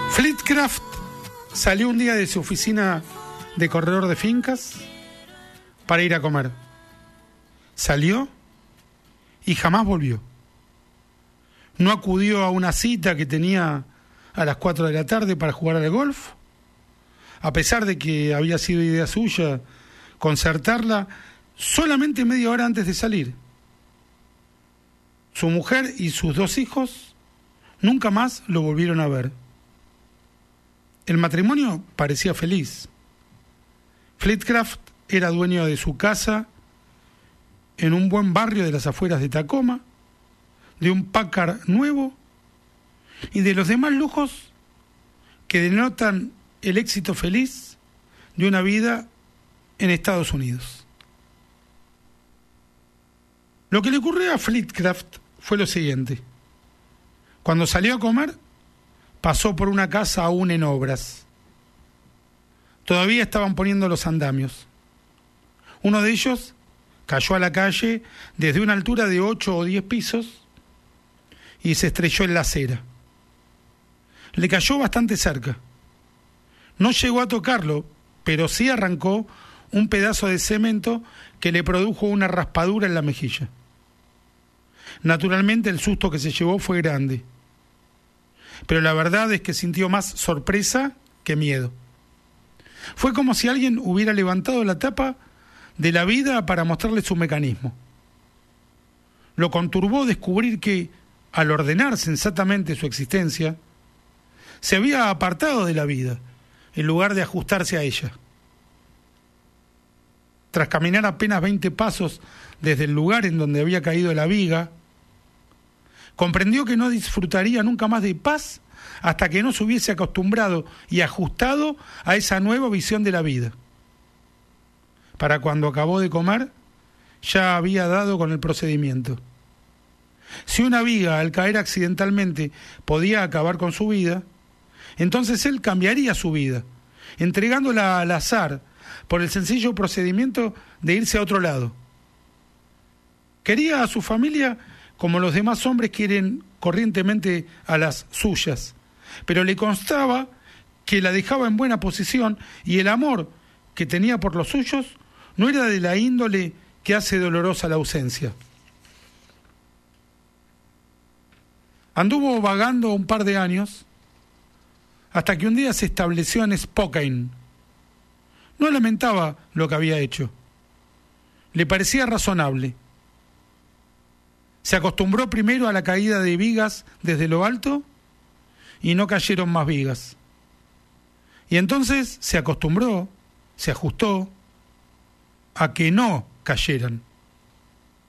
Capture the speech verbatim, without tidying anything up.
Flitcroft salió un día de su oficina de corredor de fincas para ir a comer. Salió y jamás volvió. No acudió a una cita que tenía a las cuatro de la tarde para jugar al golf, a pesar de que había sido idea suya concertarla solamente media hora antes de salir. Su mujer y sus dos hijos nunca más lo volvieron a ver. El matrimonio parecía feliz. Flitcroft era dueño de su casa en un buen barrio de las afueras de Tacoma, de un Packard nuevo y de los demás lujos que denotan el éxito feliz de una vida en Estados Unidos. Lo que le ocurrió a Flitcroft fue lo siguiente. Cuando salió a comer, pasó por una casa aún en obras. Todavía estaban poniendo los andamios. Uno de ellos cayó a la calle desde una altura de ocho o diez pisos y se estrelló en la acera. Le cayó bastante cerca. No llegó a tocarlo, pero sí arrancó un pedazo de cemento que le produjo una raspadura en la mejilla. Naturalmente el susto que se llevó fue grande, pero la verdad es que sintió más sorpresa que miedo. Fue como si alguien hubiera levantado la tapa de la vida para mostrarle su mecanismo. Lo conturbó descubrir que, al ordenar sensatamente su existencia, se había apartado de la vida, en lugar de ajustarse a ella. Tras caminar apenas veinte pasos desde el lugar en donde había caído la viga, comprendió que no disfrutaría nunca más de paz hasta que no se hubiese acostumbrado y ajustado a esa nueva visión de la vida. Para cuando acabó de comer, ya había dado con el procedimiento. Si una viga al caer accidentalmente podía acabar con su vida, entonces él cambiaría su vida, entregándola al azar por el sencillo procedimiento de irse a otro lado. Quería a su familia como los demás hombres quieren corrientemente a las suyas, pero le constaba que la dejaba en buena posición y el amor que tenía por los suyos no era de la índole que hace dolorosa la ausencia. Anduvo vagando un par de años hasta que un día se estableció en Spokane. No lamentaba lo que había hecho. Le parecía razonable. Se acostumbró primero a la caída de vigas desde lo alto y no cayeron más vigas. Y entonces se acostumbró, se ajustó a que no cayeran.